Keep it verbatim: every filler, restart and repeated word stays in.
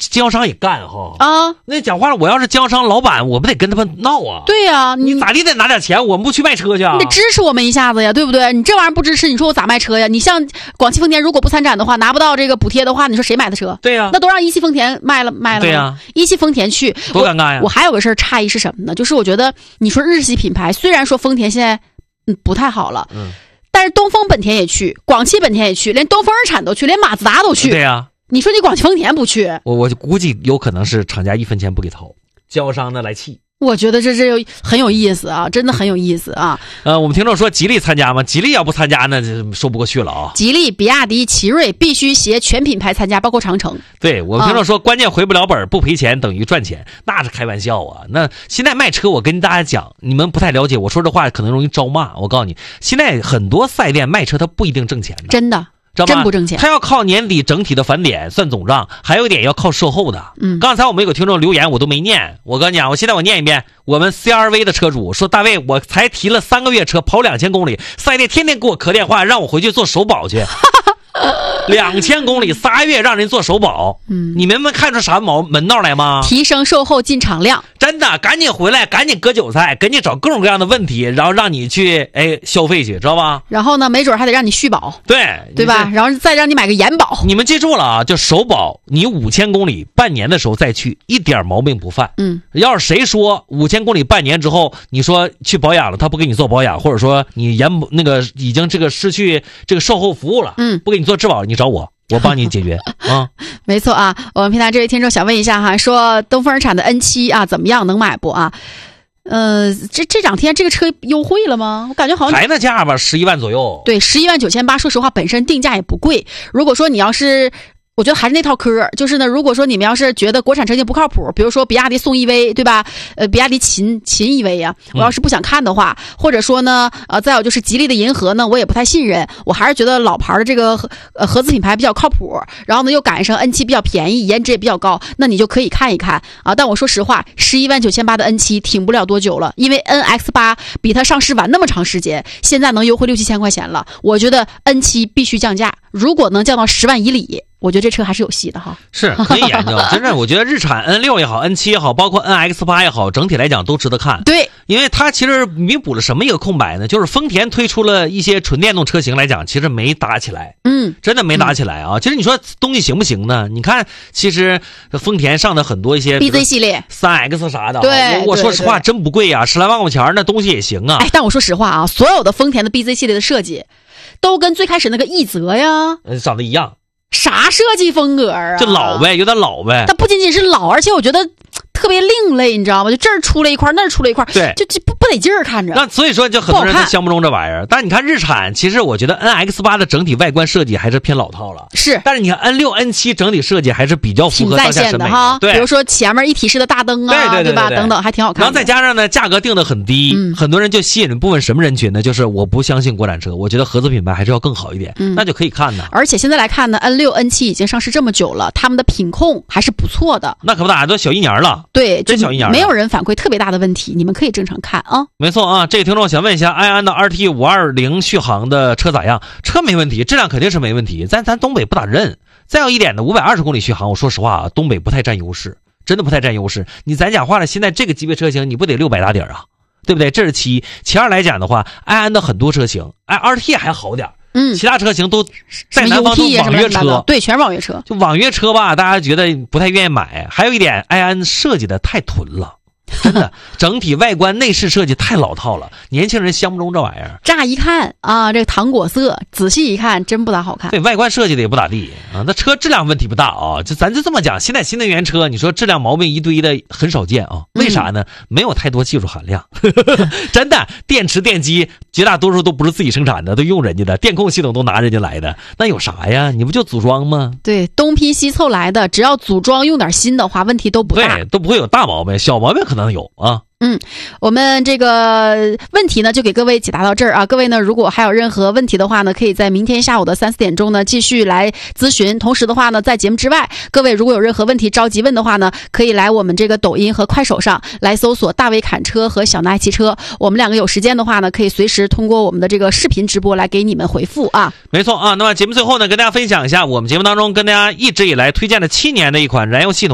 经销商也干哈啊。 那讲话了，我要是经销商老板，我不得跟他们闹啊？ 对呀、啊， 你, 你咋地得拿点钱，我们不去卖车去啊？ 你得支持我们一下子呀，对不对？你这玩意儿不支持，你说我咋卖车呀？你像广汽丰田如果不参展的话，拿不到这个补贴的话，你说谁买的车？ 对呀、啊， 那都让一汽丰田卖了卖了。 对呀、啊， 一汽丰田去多尴尬呀！ 我, 我还有个事儿诧异是什么呢？就是我觉得你说日系品牌，虽然说丰田现在嗯不太好了， 嗯， 但是东风本田也去，广汽本田也去，连东风日产都去，连马自达都去。 对呀、啊， 你说你广汽丰田不去？ 我我估计有可能是厂家一分钱不给掏，经销商呢来气。 我觉得这这有很有意思啊，真的很有意思啊。 呃，我们听众说吉利参加吗？吉利要不参加呢，就说不过去了啊。 吉利、比亚迪、奇瑞必须携全品牌参加，包括长城。 对，我们听众说、嗯、关键回不了本，不赔钱等于赚钱，那是开玩笑啊。那现在卖车，我跟大家讲，你们不太了解，我说这话可能容易招骂。我告诉你，现在很多四 S 店卖车，它不一定挣钱的， 真的。真不挣钱， 他要靠年底整体的返点算总账，还有一点要靠售后的。 嗯， 刚才我们有个听众留言，我都没念。我跟你讲，我现在我念一遍。我们 C R V 的车主说：“大卫，我才提了三个月车，跑两千公里，四 S 店天天给我磕电话，让我回去做首保去。两千公里仨月让人做首保， 嗯， 你们没看出啥毛门道来吗？ 提升售后进场量， 真的，赶紧回来，赶紧割韭菜，赶紧找各种各样的问题，然后让你去哎消费去，知道吧？ 然后呢，没准还得让你续保， 对对吧？然后再让你买个延保。 你们记住了啊，就首保，你五千公里半年的时候再去，一点毛病不犯。 嗯， 要是谁说五千公里半年之后，你说去保养了，他不给你做保养，或者说你延那个已经这个失去这个售后服务了， 嗯， 不给你做质保，你找我。我帮你解决啊， 没错啊。我们平台这位听众想问一下哈，说东风日产的 N 七 啊怎么样，能买不啊？呃，这这两天这个车优惠了吗？我感觉好像还那价吧，十一万左右。 对，十一万九千八。说实话，本身定价也不贵。如果说你要是。我觉得还是那套嗑，就是呢，如果说你们要是觉得国产车型不靠谱，比如说比亚迪宋 E V， 对吧？呃，比亚迪秦秦 E V 呀、啊，我要是不想看的话，嗯、或者说呢，呃，再有就是吉利的银河呢，我也不太信任，我还是觉得老牌的这个呃合资品牌比较靠谱。然后呢，又赶上 N 七 比较便宜，颜值也比较高，那你就可以看一看啊。但我说实话，十一万九千八的 N 七 挺不了多久了，因为 N X 八 比它上市晚那么长时间，现在能优惠六七千块钱了。我觉得 N 七 必须降价，如果能降到十万以里。我觉得这车还是有戏的哈， 是可以研究。真的，我觉得日产 N 六 也好 ，N 七 也好，包括 N X 八 也好，整体来讲都值得看。 对， 因为它其实弥补了什么一个空白呢？就是丰田推出了一些纯电动车型来讲，其实没打起来。 嗯， 真的没打起来啊。嗯、其实你说东西行不行呢？你看，其实丰田上的很多一些 B Z 系列、 三 X 啥的， 对， 我说实话真不贵啊，十来万块钱那东西也行啊。 哎，但我说实话啊，所有的丰田的 B Z 系列的设计，都跟最开始那个奕泽呀， 呃，长得一样。 啥设计风格啊？ 就老呗，有点老呗。 它不仅仅是老，而且我觉得特别另类，你知道吗？就这儿出了一块，那儿出了一块， 对， 就就不不得劲儿看着。 那所以说，就很多人都相不中这玩意儿。但是你看日产，其实我觉得 N X 八 的整体外观设计还是偏老套了。 是， 但是你看 N 六、N 七 整体设计还是比较符合当下审美的哈。 对， 比如说前面一体式的大灯啊， 对对 对, 对, 对吧？等等，还挺好看的。 然后再加上呢，价格定的很低， 嗯、 很多人就吸引部分什么人群呢？就是我不相信国产车，我觉得合资品牌还是要更好一点， 嗯、 那就可以看的。 而且现在来看呢 ，N 六、N 七 已经上市这么久了，他们的品控还是不错的。 那可不咋，都小一年了。 对， 真小一年了， 没有人反馈特别大的问题，你们可以正常看啊。 没错啊，这个听众想问一下，安安的 R T 五二零续航的车咋样？车没问题，质量肯定是没问题，咱咱东北不咋认。再有一点呢，五百二十公里续航，我说实话啊，东北不太占优势，真的不太占优势。你咱讲话了，现在这个级别车型，你不得六百打底啊，对不对？这是其一。其二来讲的话，安安的很多车型，哎 ，R T 还好点。 嗯， 其他车型都在南方都网约车， 对，全是网约车。 就网约车吧，大家觉得不太愿意买。还有一点，安安设计的太囤了。真的，整体外观内饰设计太老套了，年轻人相不中这玩意儿。 乍一看啊，这个糖果色，仔细一看真不咋好看。 对，外观设计的也不咋地啊。那车质量问题不大啊，就咱就这么讲，现在新能源车，你说质量毛病一堆的很少见啊。为啥呢？嗯、没有太多技术含量。真的，电池电机绝大多数都不是自己生产的，都用人家的，电控系统都拿人家来的，那有啥呀？你不就组装吗？ 对，东拼西凑来的，只要组装用点新的话，问题都不大。 对，都不会有大毛病，小毛病可能有啊。 嗯，我们这个问题呢就给各位解答到这儿啊。各位呢，如果还有任何问题的话呢，可以在明天下午的三四点钟呢继续来咨询。同时的话呢，在节目之外，各位如果有任何问题着急问的话呢，可以来我们这个抖音和快手上来搜索大卫侃车和小奈汽车。我们两个有时间的话呢，可以随时通过我们的这个视频直播来给你们回复啊。 没错啊，那么节目最后呢，跟大家分享一下我们节目当中跟大家一直以来推荐了七年的一款燃油系统。